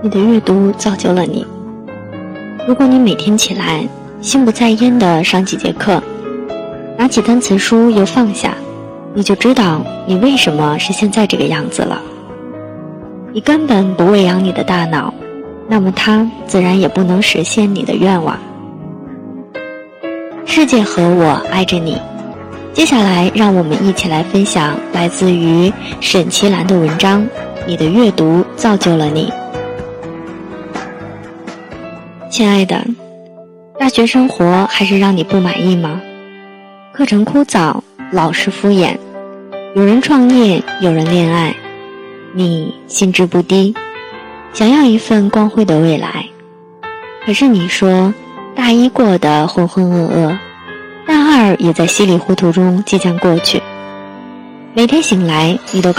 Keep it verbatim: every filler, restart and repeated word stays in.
你的阅读造就了你。如果你每天起来心不在焉地上几节课，拿起单词书又放下，你就知道你为什么是现在这个样子了。你根本不喂养你的大脑，那么它自然也不能实现你的愿望。世界和我爱着你。接下来让我们一起来分享来自于沈其兰的文章，你的阅读造就了你。亲爱的，大学生活还是让你不满意吗？课程枯燥，老师敷衍，有人创业，有人恋爱，你心知不低，想要一份光辉的未来。可是你说大一过得浑浑噩噩，大二也在稀里糊涂中即将过去，每天醒来你都